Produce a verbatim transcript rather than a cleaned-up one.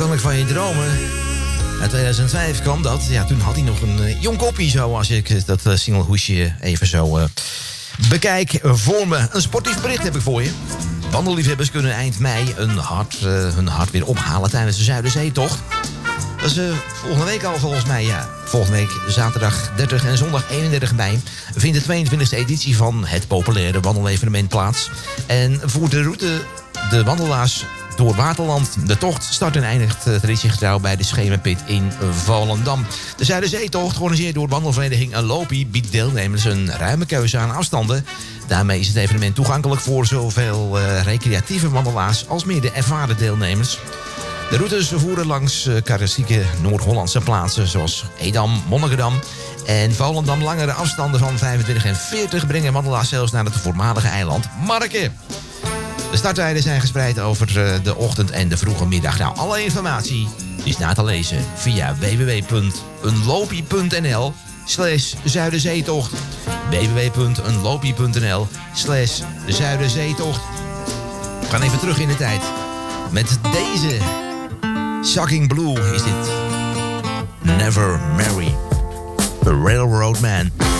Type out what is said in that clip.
kan ik van je dromen? Uit tweeduizend vijf kwam dat. Ja, toen had hij nog een uh, jong koppie zo. Als ik dat uh, singlehoesje even zo uh, bekijk voor me. Een sportief bericht heb ik voor je. Wandelliefhebbers kunnen eind mei een hart, uh, hun hart weer ophalen tijdens de Zuiderzeetocht. Dat is uh, volgende week al volgens mij, ja. Volgende week zaterdag dertig en zondag eenendertig mei... vindt de tweeëntwintigste editie van het populaire wandelevenement plaats. En voert de route de wandelaars door Waterland. De tocht start en eindigt uh, traditiegetrouw bij de Schemerpit in Volendam. De Zuiderzeetocht, georganiseerd door wandelvereniging Lopie, biedt deelnemers een ruime keuze aan afstanden. Daarmee is het evenement toegankelijk voor zowel uh, recreatieve wandelaars als meer de ervaren deelnemers. De routes voeren langs uh, karakteristieke Noord-Hollandse plaatsen zoals Edam, Monnikendam en Volendam. Langere afstanden van vijfentwintig en veertig brengen wandelaars zelfs naar het voormalige eiland Marken. De starttijden zijn gespreid over de ochtend en de vroege middag. Nou, alle informatie is na te lezen via w w w punt unlopie punt n l slash Zuiderzeetocht. w w w punt unlopie punt n l slash Zuiderzeetocht. We gaan even terug in de tijd. Met deze Shocking Blue is dit Never Marry. The Railroad Man.